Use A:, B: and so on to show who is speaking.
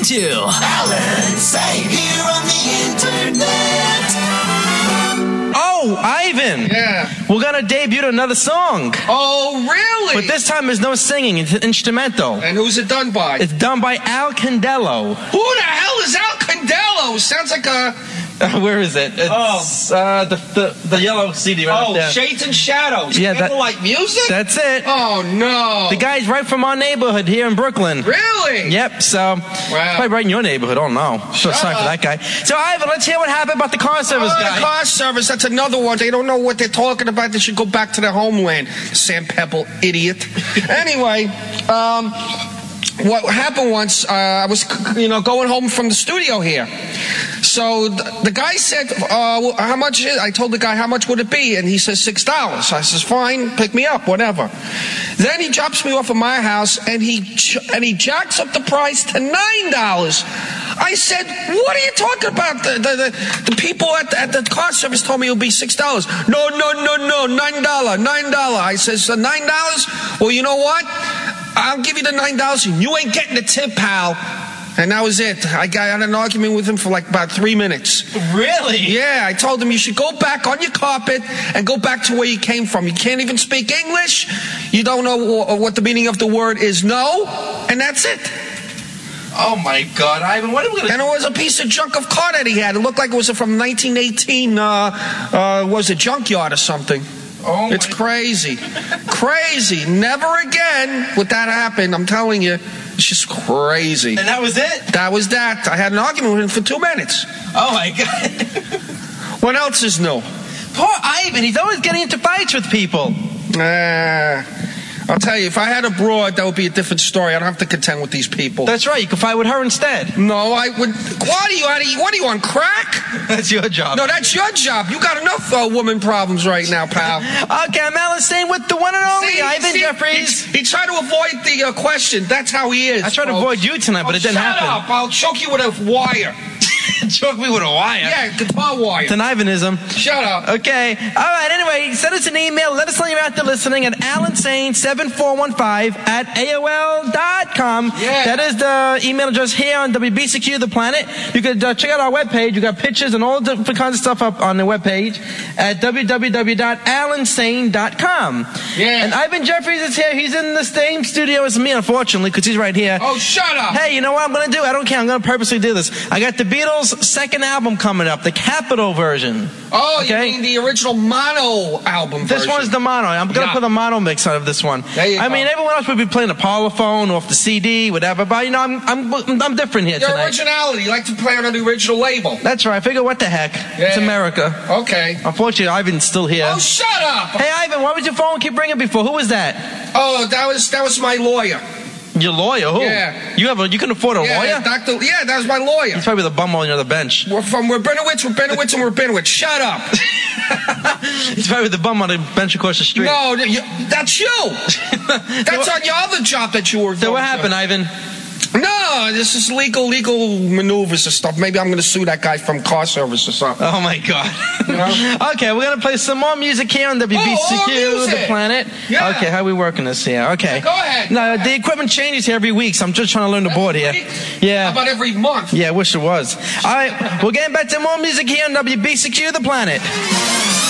A: to Alan Sane here on the internet.
B: Oh, Ivan.
C: Yeah.
B: We're going to debut another song.
C: Oh, really?
B: But this time there's no singing. It's instrumental.
C: And who's it done by?
B: It's done by Al Condello.
C: Who the hell is Al Condello? Sounds like a...
B: Where is it? It's the yellow CD right up there.
C: Shades and Shadows.
B: Yeah,
C: Candlelight Music?
B: That's it.
C: Oh, no.
B: The guy's right from our neighborhood here in Brooklyn.
C: Really?
B: Yep, so probably right in your neighborhood. Oh, no. So sorry for that guy. So, Ivan, let's hear what happened about the car service guy.
C: The car service, that's another one. They don't know what they're talking about. They should go back to their homeland. Sam Pebble, idiot. Anyway, what happened once, I was, going home from the studio here. So the guy said, how much is it? I told the guy, how much would it be? And he says, $6. I says, fine, pick me up, whatever. Then he drops me off at my house, and he jacks up the price to $9. I said, what are you talking about? The people at the car service told me it would be $6. No, $9. I says, $9? Well, you know what? I'll give you the $9 and you ain't getting the tip, pal. And that was it. I had an argument with him for like about 3 minutes.
B: Really?
C: Yeah, I told him you should go back on your carpet and go back to where you came from. You can't even speak English. You don't know what the meaning of the word is no. And that's it.
B: Oh, my God, Ivan, what are we going to...
C: And it was a piece of junk of car that he had. It looked like it was from 1918, was a junkyard or something.
B: Oh,
C: it's crazy. Crazy. Never again would that happen. I'm telling you. It's just crazy.
B: And that was it?
C: That was that. I had an argument with him for 2 minutes.
B: Oh, my God.
C: What else is new?
B: Poor Ivan. He's always getting into fights with people.
C: I'll tell you, if I had a broad, that would be a different story. I don't have to contend with these people.
B: That's right. You could fight with her instead.
C: No, I would. What are you on crack?
B: That's your job.
C: No, that's your job. You got enough woman problems right now, pal.
B: Okay, I'm Alan Sane with the one and only Ivan Jeffries.
C: He tried to avoid the question. That's how he is.
B: I tried to avoid you tonight, but it didn't happen.
C: Shut up. I'll choke you with a wire.
B: Choke me with a wire?
C: Yeah, guitar wire.
B: It's an Ivanism.
C: Shut up.
B: Okay. All right, anyway, send us an email. Let us know you're out there listening at alansane7415@AOL.com.
C: Yeah.
B: That is the email address here on WBCQ The Planet. You could check out our webpage. You got pictures and all different kinds of stuff up on the webpage at www.alansane.com.
C: Yeah.
B: And Ivan Jeffries is here. He's in the same studio as me, unfortunately, because he's right here.
C: Oh, shut up.
B: Hey, you know what I'm going to do? I don't care. I'm going to purposely do this. I got the Beatles' second album coming up, the Capitol version.
C: Oh, okay? You mean the original mono album version?
B: This one's the mono. I'm going to put a mono mix out of this one.
C: There you go.
B: I mean, everyone else would be playing the Parlophone off the CD, whatever, but, I'm different here
C: Your
B: tonight.
C: Originality. You like to play on the original label.
B: That's right. I figure, what the heck?
C: Yeah.
B: It's America.
C: Okay.
B: Unfortunately, Ivan's still here.
C: Oh, shut up!
B: Hey, Ivan, why was your phone keep ringing before? Who was that?
C: Oh, that was my lawyer.
B: Your lawyer? Who?
C: Yeah.
B: You can afford a lawyer?
C: That was my lawyer.
B: He's probably the bum on the other bench.
C: We're from Rabinowitz, and Rabinowitz. Shut up.
B: He's probably the bum on the bench across the street.
C: No, that's you. That's on your other job that you were.
B: So what happened, Ivan?
C: No, this is legal maneuvers and stuff. Maybe I'm going to sue that guy from car service or something.
B: Oh, my God.
C: You know?
B: Okay, we're going to play some more music here on WBCQ, The Planet.
C: Yeah.
B: Okay, how are we working this here? Okay.
C: Go ahead.
B: No, the equipment changes here every week, so I'm just trying to learn the board here. Yeah.
C: How about every month?
B: Yeah, I wish it was. All right, we're getting back to more music here on WBCQ, The Planet.